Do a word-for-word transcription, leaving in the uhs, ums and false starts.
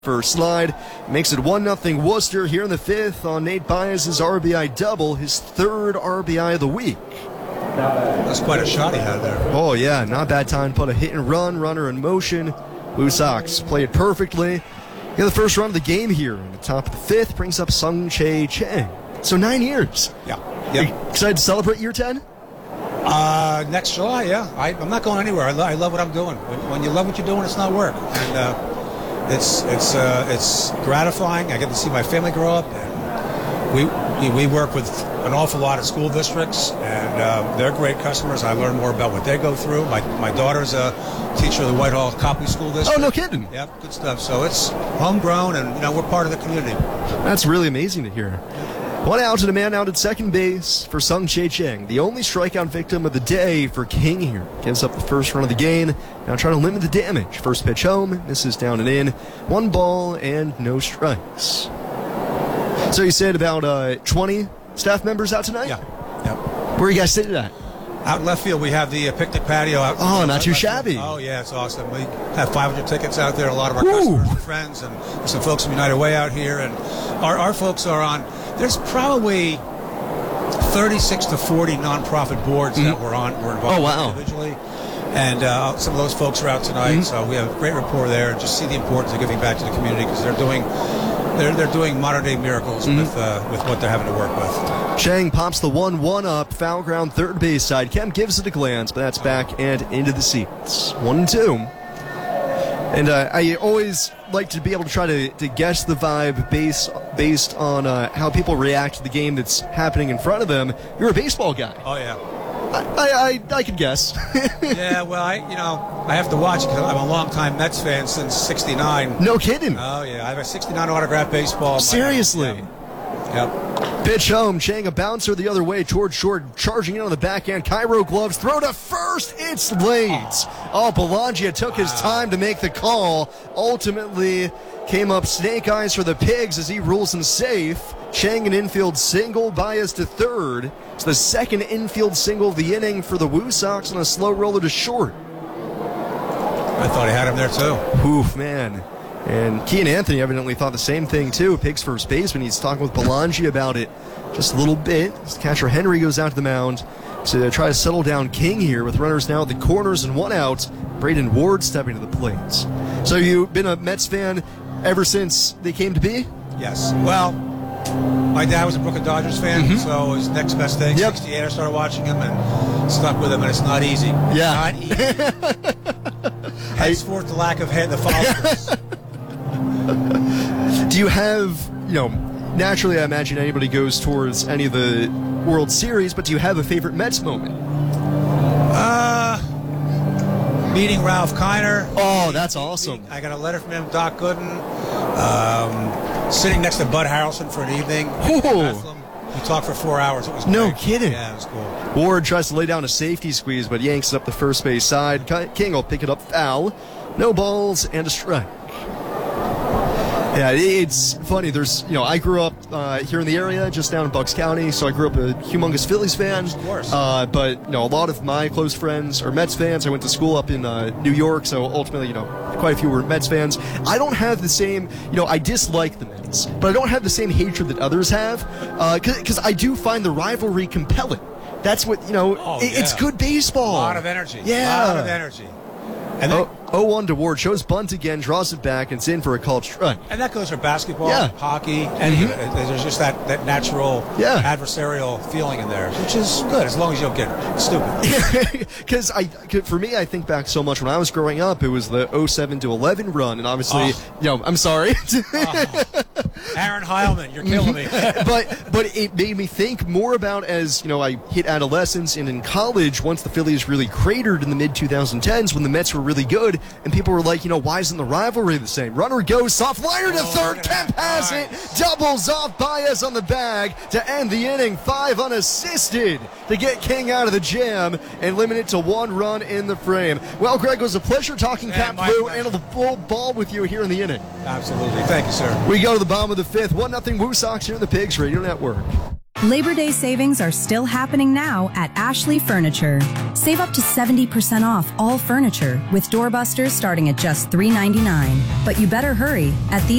First slide makes it one nothing Worcester here in the fifth on Nate Baez's R B I double, his third R B I of the week. That's quite a shot he had there. Oh yeah, not bad time. Put a hit and run, runner in motion. Blue Sox play it perfectly. Get the first run of the game here. In the top of the fifth brings up Sung-Chae Chang. So nine years. Yeah. Yeah. Excited to celebrate year ten? Uh, next July, yeah. I, I'm not going anywhere. I, lo- I love what I'm doing. When, when you love what you're doing, it's not work. And uh, it's it's uh, it's gratifying. I get to see my family grow up. And we we work with an awful lot of school districts, and uh, they're great customers. I learn more about what they go through. My my daughter's a teacher of the Whitehall Copley School District. Oh, no kidding. Yep, good stuff. So it's homegrown, and you know we're part of the community. That's really amazing to hear. One out and a man out at second base for Sung-Chae Chang, the only strikeout victim of the day for King here. Gives up the first run of the game, now trying to limit the damage. First pitch home, misses down and in. One ball and no strikes. So you said about uh, twenty staff members out tonight? Yeah. Yep. Where are you guys sitting at? Out in left field, we have the uh, picnic patio. Out Oh, not too left shabby. field. Oh, yeah, it's awesome. We have five hundred tickets out there. A lot of our Ooh. customers and friends, and some folks from United Way out here. And our, our folks are on, there's probably thirty-six to forty nonprofit boards mm-hmm. that we're on. We're involved oh, wow. individually. And uh, some of those folks are out tonight, mm-hmm. so we have a great rapport there. Just see the importance of giving back to the community because they're doing they're they're doing modern day miracles mm-hmm. with uh, with what they're having to work with. Chang pops the one one up, foul ground third base side. Kemp gives it a glance, but that's back and into the seats. One and two. And uh, I always like to be able to try to, to guess the vibe based based on uh, how people react to the game that's happening in front of them. You're a baseball guy. Oh yeah. I I, I, I could guess. Yeah, well, I you know I have to watch because I'm a longtime Mets fan since sixty-nine. No kidding. Oh yeah, I have a sixty-nine autographed baseball. Seriously. Yep. Yep. Pitch home, Chang a bouncer the other way towards short, charging in on the backhand. Cairo gloves, throw to first, it's late. Oh, Belangia took his time to make the call. Ultimately, came up snake eyes for the Pigs as he rules him safe. Chang an infield single, Baez to third. It's the second infield single of the inning for the Woo Sox on a slow roller to short. I thought he had him there too. Oof, man. And Kean Anthony evidently thought the same thing, too. Pigs first baseman. He's talking with Belangi about it just a little bit. Catcher Henry goes out to the mound to try to settle down King here with runners now at the corners and one out. Braden Ward stepping to the plate. So you've been a Mets fan ever since they came to be? Yes. Well, my dad was a Brooklyn Dodgers fan, mm-hmm. so it was next best thing. Yep. sixty-eight, I started watching him and stuck with him, and it's not easy. Yeah. Not easy. Henceforth, the lack of head, the followers. Do you have, you know, naturally I imagine anybody goes towards any of the World Series, but do you have a favorite Mets moment? Uh, meeting Ralph Kiner. Oh, that's awesome. I got a letter from him, Doc Gooden. Um, sitting next to Bud Harrelson for an evening. We talked for four hours. It was great. No kidding. Yeah, it was cool. Ward tries to lay down a safety squeeze, but yanks it up the first base side. King will pick it up foul. No balls and a strike. Yeah, it's funny. There's, you know, I grew up uh, here in the area, just down in Bucks County, so I grew up a humongous Phillies fan. Of course. Uh, but, you know, a lot of my close friends are Mets fans. I went to school up in uh, New York, so ultimately, you know, quite a few were Mets fans. I don't have the same, you know, I dislike the Mets, but I don't have the same hatred that others have, because uh, I do find the rivalry compelling. That's what, you know, oh, it, yeah. it's good baseball. A lot of energy. Yeah. A lot of energy. And then, oh one to Ward, shows bunt again, draws it back, and it's in for a called strike. And that goes for basketball, yeah. hockey, and mm-hmm. there's just that, that natural yeah. adversarial feeling in there, which is good as long as you don't get stupid. Because I, for me, I think back so much when I was growing up, it was the oh seven to eleven run, and obviously, oh. you know, I'm sorry. oh. Aaron Heilman, you're killing me. but but it made me think more about as, you know, I hit adolescence and in college, once the Phillies really cratered in the mid twenty tens when the Mets were really good, and people were like, you know, why isn't the rivalry the same? Runner goes, soft liner to oh, third, Kemp has it, doubles off Baez on the bag to end the inning, five unassisted to get King out of the jam and limit it to one run in the frame. Well, Greg, it was a pleasure talking yeah, Cap Blue and the full ball with you here in the inning. Absolutely. Thank you, sir. We go to the bottom of the fifth, one nothing Woo Sox here in the Pigs Radio Network. Labor Day savings are still happening now at Ashley Furniture. Save up to seventy percent off all furniture with doorbusters starting at just three ninety-nine. But you better hurry. At these